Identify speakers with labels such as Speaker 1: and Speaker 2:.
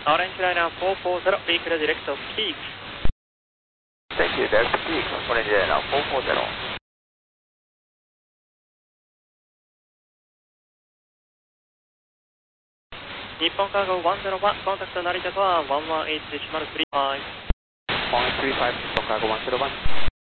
Speaker 1: Orange Liner 440, vehicle direct of peak.
Speaker 2: Thank you, direct peak, Orange Liner 440.
Speaker 1: 日本カーゴ101、コンタクト成田とは118.103。
Speaker 2: 135, 日本カーゴ101.